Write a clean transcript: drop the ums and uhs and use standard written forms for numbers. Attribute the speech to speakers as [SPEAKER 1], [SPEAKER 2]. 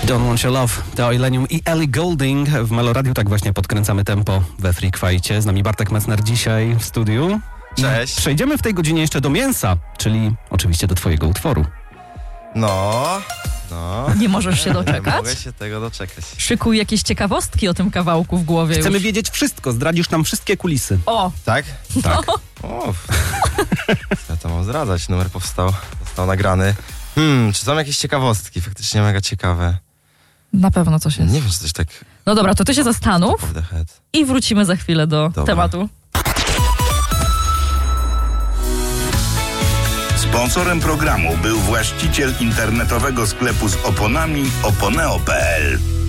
[SPEAKER 1] Don't Want Your Love, to Illenium i Ellie Goulding. W Meloradiu tak właśnie podkręcamy tempo we Freak Fajcie. Z nami Bartek Messner dzisiaj w studiu.
[SPEAKER 2] Cześć.
[SPEAKER 1] Przejdziemy w tej godzinie jeszcze do mięsa, czyli oczywiście do twojego utworu.
[SPEAKER 2] No.
[SPEAKER 3] Nie możesz się doczekać?
[SPEAKER 2] Nie mogę się tego doczekać.
[SPEAKER 3] Szykuj jakieś ciekawostki o tym kawałku w głowie.
[SPEAKER 1] Chcemy
[SPEAKER 3] już.
[SPEAKER 1] wiedzieć wszystko, zdradzisz nam wszystkie kulisy.
[SPEAKER 3] O!
[SPEAKER 2] Tak?
[SPEAKER 1] Tak.
[SPEAKER 2] O, ja to mam zdradzać. Numer został nagrany. Czy są jakieś ciekawostki? Faktycznie mega ciekawe.
[SPEAKER 3] Na pewno coś jest.
[SPEAKER 2] Nie wiem, czy coś tak
[SPEAKER 3] No dobra, to ty się zastanów
[SPEAKER 2] top of the head.
[SPEAKER 3] i wrócimy za chwilę do
[SPEAKER 2] Dobra.
[SPEAKER 3] tematu.
[SPEAKER 4] Sponsorem programu był właściciel internetowego sklepu z oponami oponeo.pl.